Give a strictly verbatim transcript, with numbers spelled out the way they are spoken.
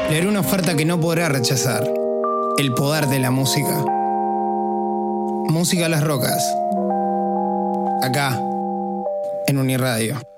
Le haré una oferta que no podrá rechazar. El poder de la música. Música a las rocas. Acá, en Uniradio.